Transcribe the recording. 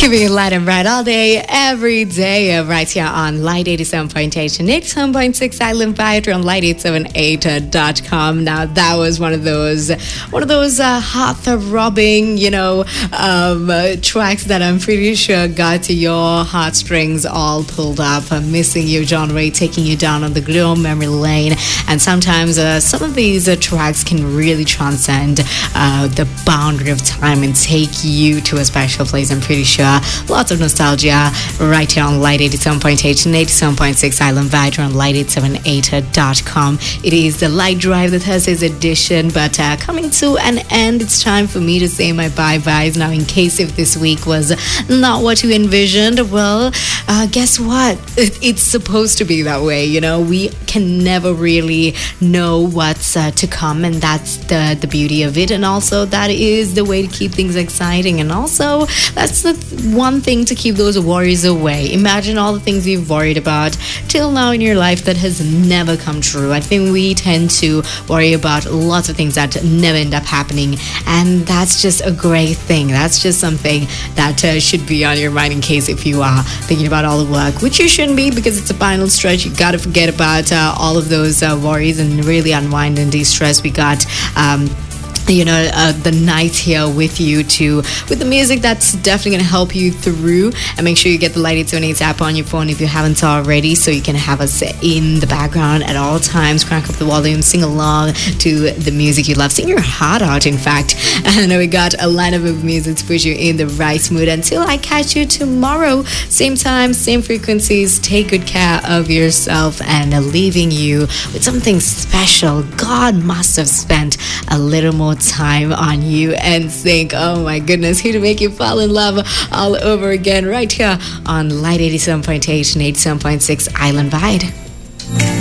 Keeping it light and bright all day, every day, right here on Light 87.8 and 87.6 Island Vibe on light878.com. Now, that was one of those heart-throbbing, tracks that I'm pretty sure got to your heartstrings all pulled up. I'm missing you, John Ray, taking you down on the good old memory lane. And sometimes some of these tracks can really transcend the boundary of time and take you to a special place. I'm pretty sure lots of nostalgia right here on Light 87.8 and 87.6 Island Vibe on light878.com. It is the Light Drive, the Thursday's edition, but coming to an end, it's time for me to say my bye-byes. Now, in case if this week was not what you envisioned, well, guess what? It's supposed to be that way, We can never really know what's to come, and that's the beauty of it. And also, that is the way to keep things exciting. And also, that's the one thing to keep those worries away. Imagine all the things you've worried about till now in your life that has never come true. I think we tend to worry about lots of things that never end up happening, and that's just a great thing. That's just something that should be on your mind in case if you are thinking about all the work, which you shouldn't be because it's a final stretch. You got to forget about all of those worries and really unwind and de-stress. We got the night here with you with the music that's definitely going to help you through. And make sure you get the Light 878 app on your phone if you haven't already, so you can have us in the background at all times. Crank up the volume, sing along to the music you love, sing your heart out, in fact. And we got a lineup of music to put you in the right mood. Until I catch you tomorrow, same time, same frequencies. Take good care of yourself, and leaving you with something special. God must have spent a little more time on you and think, oh my goodness, here to make you fall in love all over again right here on Light 87.8 and 87.6 Island Vibe.